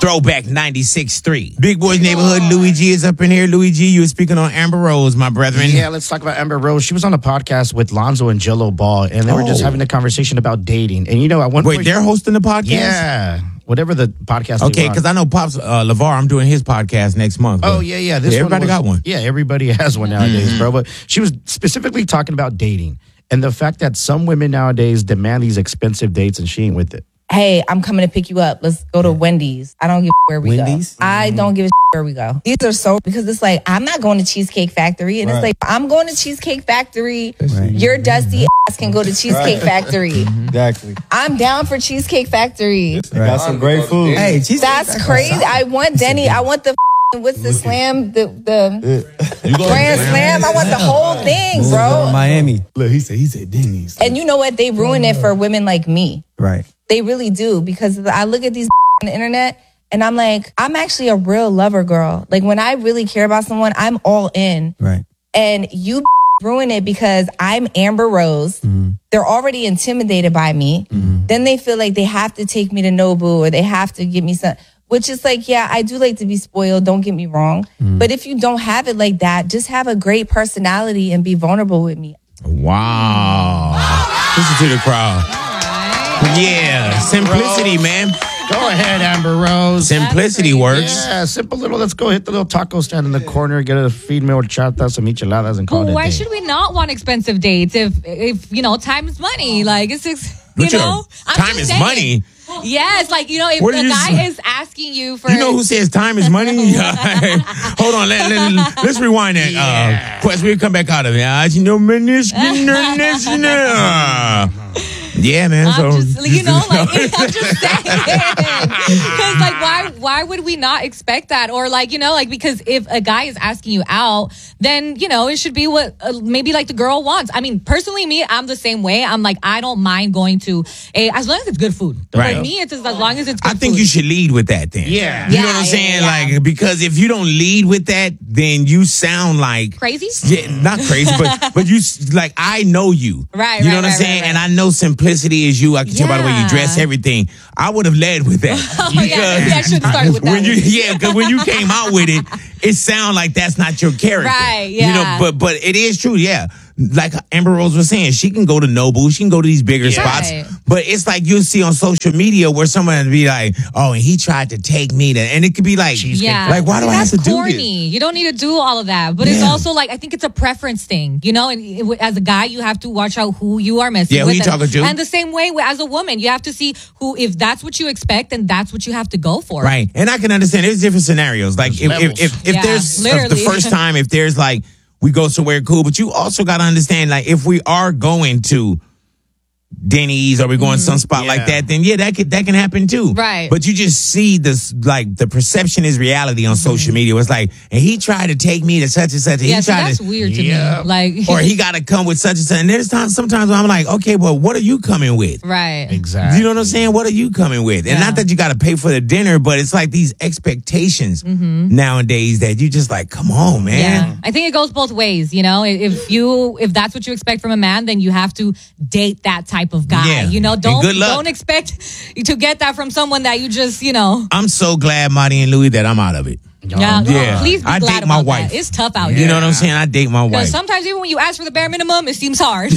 Throwback 96.3. Big Boys Neighborhood, Louis G is up in here. Louis G, you were speaking on Amber Rose, my brethren. Yeah, let's talk about Amber Rose. She was on a podcast with Lonzo and Jello Ball, and they were just having a conversation about dating. And at one point... Wait, they're hosting the podcast? Yeah. Whatever the podcast Okay, because I know Pops LeVar, I'm doing his podcast next month. Oh, yeah. Everybody got one. Yeah, everybody has one nowadays, bro. But she was specifically talking about dating and the fact that some women nowadays demand these expensive dates and she ain't with it. Hey, I'm coming to pick you up. Let's go to Wendy's. I don't give a where we Wendy's? go. I don't give a where we go. These are so, because it's like, I'm not going to Cheesecake Factory. And it's like, I'm going to Cheesecake Factory. Right. Your dusty ass can go to Cheesecake Factory. Exactly. I'm down for Cheesecake Factory. Got some great food. Hey, Cheesecake That's crazy. I want Denny. I want the what's the slam? The Grand Slam. I want the whole thing, bro. Miami. Look, he said Denny's. And you know what? They ruin it for women like me. Right. They really do, because I look at these on the internet and I'm like, I'm actually a real lover girl. Like, when I really care about someone, I'm all in. Right. And you ruin it because I'm Amber Rose. Mm-hmm. They're already intimidated by me. Mm-hmm. Then they feel like they have to take me to Nobu, or they have to give me some, which is like, yeah, I do like to be spoiled. Don't get me wrong. Mm-hmm. But if you don't have it like that, just have a great personality and be vulnerable with me. Wow. Listen to the crowd. Yeah, simplicity, man. Go ahead, Amber Rose. Simplicity works. Yeah, simple little. Let's go hit the little taco stand in the corner, get a feed me horchata, some micheladas, and call it a why day. should we not want expensive dates if time is money? Like, it's just, time is money. Yes, like, if a guy is asking you for... You know who says time is money? Hold on, let's rewind that. Question, we'll come back out of it. Yeah, man. I'm just saying. Because, why would we not expect that? Or, because if a guy is asking you out, then, it should be what maybe, the girl wants. I mean, personally, me, I'm the same way. I'm like, I don't mind going to as long as it's good food. Right. For me, it's as long as it's good food. I think you should lead with that then. Yeah. You know what I'm saying? Yeah. Because if you don't lead with that, then you sound like... Crazy? Yeah, not crazy, but you, I know you. Right, You know what I'm saying? Right. And I know simplicity is you. I can tell by the way you dress, everything. I would have led with that. I should have started with that. Because when you came out with it, it sounded like that's not your character. Right, yeah. But it is true, yeah. Like Amber Rose was saying, she can go to Nobu, she can go to these bigger spots. But it's like you'll see on social media where someone would be like, oh, and he tried to take me to, and it could be like, like, why do I have to corny. do this? You don't need to do all of that. But it's also I think it's a preference thing, and as a guy, you have to watch out who you are messing with. Who you talking to. And the same way as a woman, you have to see if that's what you expect, then that's what you have to go for. Right. And I can understand there's different scenarios. Like if there's the first time, if there's we go somewhere cool, but you also got to understand, if we are going to Denny's or we're going some spot like that, then that can happen too. Right. But you just see this, the perception is reality on social media. It's like, and he tried to take me to such and such. And that's weird to me. Or he got to come with such and such. And there's sometimes I'm like, okay, well, what are you coming with? Right. Exactly. You know what I'm saying? What are you coming with? And not that you got to pay for the dinner, but it's like these expectations nowadays that you just like, come on, man. Yeah. I think it goes both ways. If that's what you expect from a man, then you have to date that type of guy. Yeah. Don't expect to get that from someone that you just, I'm so glad, Marty and Louis, that I'm out of it. Yeah. Please be I glad date my about wife. That. It's tough out here. You know what I'm saying? I date my wife. Because sometimes even when you ask for the bare minimum, it seems hard.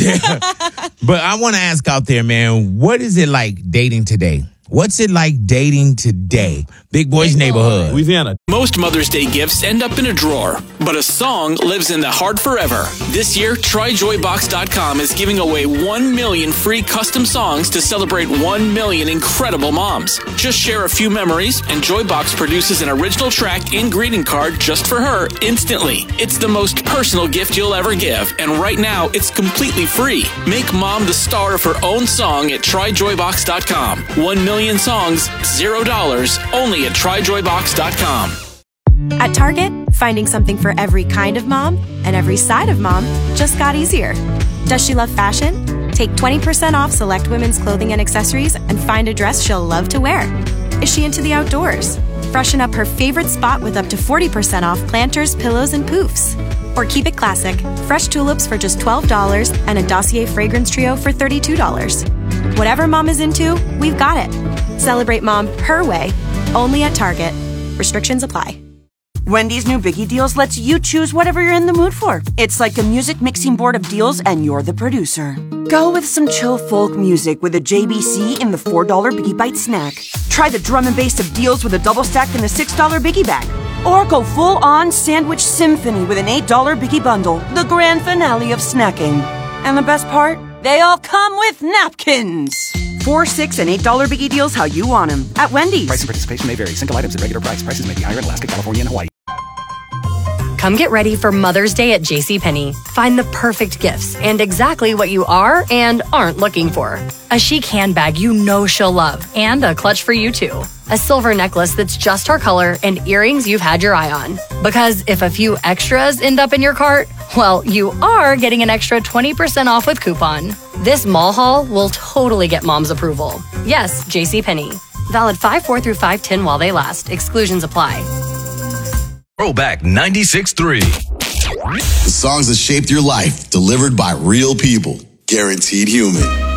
But I want to ask out there, man, what is it like dating today? What's it like dating today? Big Boys Neighborhood. Louisiana. Most Mother's Day gifts end up in a drawer, but a song lives in the heart forever. This year, TryJoyBox.com is giving away 1 million free custom songs to celebrate 1 million incredible moms. Just share a few memories, and Joybox produces an original track and greeting card just for her instantly. It's the most personal gift you'll ever give, and right now, it's completely free. Make mom the star of her own song at TryJoyBox.com. 1 million songs, $0, only at TryJoyBox.com. At Target, finding something for every kind of mom and every side of mom just got easier. Does she love fashion? Take 20% off select women's clothing and accessories and find a dress she'll love to wear. Is she into the outdoors? Freshen up her favorite spot with up to 40% off planters, pillows, and poofs. Or keep it classic, fresh tulips for just $12 and a Dossier fragrance trio for $32. Whatever mom is into, we've got it. Celebrate mom her way Only at Target. Restrictions apply. Wendy's new Biggie Deals lets you choose whatever you're in the mood for. It's like a music mixing board of deals, and you're the producer. Go with some chill folk music with a JBC in the $4 Biggie Bite snack. Try the drum and bass of deals with a double stack in the $6 Biggie bag. Or go full-on sandwich symphony with an $8 Biggie bundle, the grand finale of snacking. And the best part? They all come with napkins. $4, $6, and $8 Biggie Deals how you want them at Wendy's. Price and participation may vary. Single items at regular price. Prices may be higher in Alaska, California, and Hawaii. Come get ready for Mother's Day at JCPenney. Find the perfect gifts and exactly what you are and aren't looking for. A chic handbag you know she'll love and a clutch for you too. A silver necklace that's just her color and earrings you've had your eye on. Because if a few extras end up in your cart, well, you are getting an extra 20% off with coupon. This mall haul will totally get mom's approval. Yes, JCPenney. Valid 5/4 through 5/10 while they last. Exclusions apply. Throwback 96.3. The songs that shaped your life, delivered by real people. Guaranteed Human.